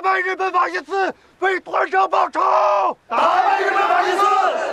败日本法西斯，为团长报仇！ 打败日本法西斯，